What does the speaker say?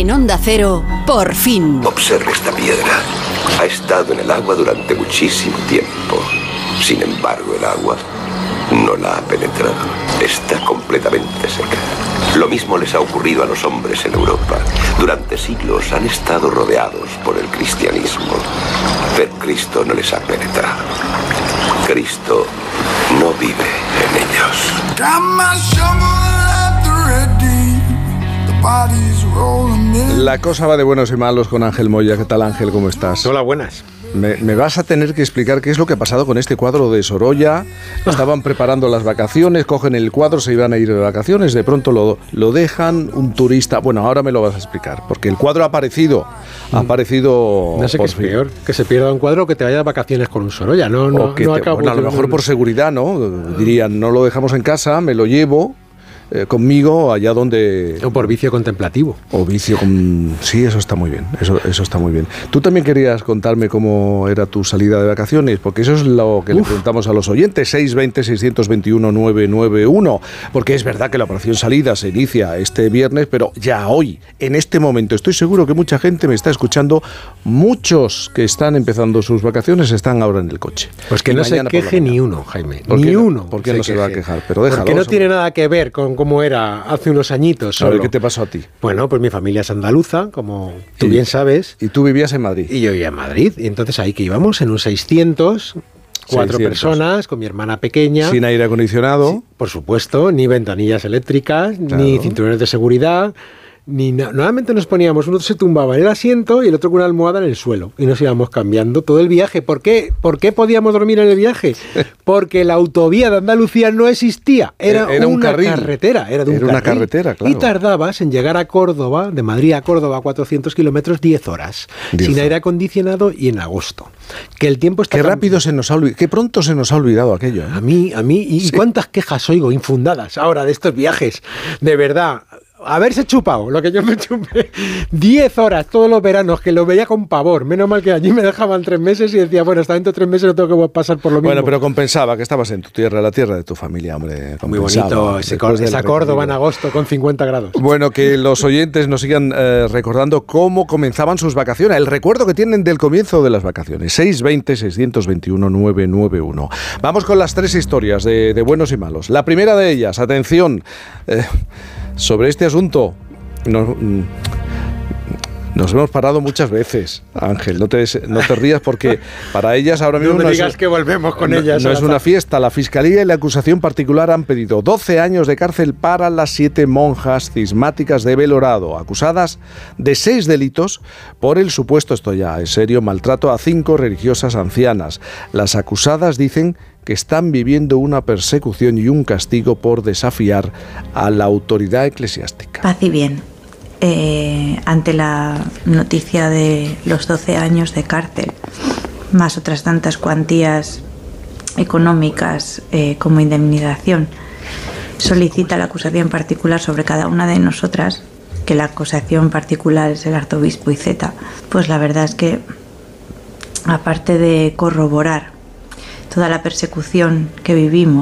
En Onda Cero, por fin. Observe esta piedra. Ha estado en el agua durante muchísimo tiempo. Sin embargo, el agua no la ha penetrado. Está completamente seca. Lo mismo les ha ocurrido a los hombres en Europa. Durante siglos han estado rodeados por el cristianismo, pero Cristo no les ha penetrado. Cristo no vive en ellos. La cosa va de buenos y malos con Ángel Moya. ¿Qué tal, Ángel? ¿Cómo estás? Hola, buenas. Me vas a tener que explicar qué es lo que ha pasado con este cuadro de Sorolla. Estaban preparando las vacaciones, cogen el cuadro, se iban a ir de vacaciones, de pronto lo dejan, un turista... Bueno, ahora me lo vas a explicar, porque el cuadro ha aparecido. No sé qué es peor, que se pierda un cuadro o que te vayas de vacaciones con un Sorolla. Bueno, a lo mejor por seguridad, ¿no? Dirían, no lo dejamos en casa, me lo llevo conmigo allá donde... O por vicio contemplativo. O vicio con... Sí, eso está muy bien, eso está muy bien. Tú también querías contarme cómo era tu salida de vacaciones, porque eso es lo que le preguntamos a los oyentes, 620-621-991, porque es verdad que la operación salida se inicia este viernes, pero ya hoy, en este momento, estoy seguro que mucha gente me está escuchando, muchos que están empezando sus vacaciones están ahora en el coche. Pues que no se queje ni uno, Jaime, ni uno. ¿Por qué no se va a quejar? Pero déjalo. Porque no tiene nada que ver con cómo era hace unos añitos. Solo. A ver, ¿qué te pasó a ti? Bueno, pues mi familia es andaluza, como tú bien sabes. ¿Y tú vivías en Madrid? Y yo vivía en Madrid, y entonces ahí que íbamos en un 600, 4 personas, con mi hermana pequeña. Sin aire acondicionado. Sí, por supuesto, ni ventanillas eléctricas, claro, ni cinturones de seguridad. Normalmente nos poníamos, uno se tumbaba en el asiento y el otro con una almohada en el suelo y nos íbamos cambiando todo el viaje. ¿Por qué podíamos dormir en el viaje? Porque la autovía de Andalucía no existía, era una carretera, era una carretera, claro. Y tardabas en llegar a Córdoba, de Madrid a Córdoba, 400 kilómetros, 10 horas, sin aire acondicionado y en agosto. Que el tiempo está... Qué rápido se nos ha olvidado, qué pronto se nos ha olvidado aquello, ¿eh? A mí, y sí. ¿Cuántas quejas oigo infundadas ahora de estos viajes? De verdad... Haberse chupado, lo que yo me chupé, 10 horas todos los veranos, que lo veía con pavor. Menos mal que allí me dejaban 3 meses y decía, bueno, hasta dentro de 3 meses no tengo que pasar por lo mismo. Bueno, pero compensaba que estabas en tu tierra, la tierra de tu familia, hombre. Muy bonito, esa Córdoba en agosto con 50 grados. Bueno, que los oyentes nos sigan recordando cómo comenzaban sus vacaciones, el recuerdo que tienen del comienzo de las vacaciones. 620-621-991. Vamos con las 3 historias de buenos y malos. La primera de ellas, atención... sobre este asunto nos hemos parado muchas veces, Ángel, no te rías porque para ellas ahora mismo no me digas que volvemos con ellas. No es una fiesta. La Fiscalía y la acusación particular han pedido 12 años de cárcel para las 7 monjas cismáticas de Belorado, acusadas de 6 delitos por el supuesto, esto ya es serio, maltrato a 5 religiosas ancianas. Las acusadas dicen que están viviendo una persecución y un castigo por desafiar a la autoridad eclesiástica. Paz y bien. Ante la noticia de los 12 años de cárcel, más otras tantas cuantías económicas como indemnización, solicita la acusación particular sobre cada una de nosotras, que la acusación particular es el arzobispo Iceta. Pues la verdad es que, aparte de corroborar toda la persecución que vivimos,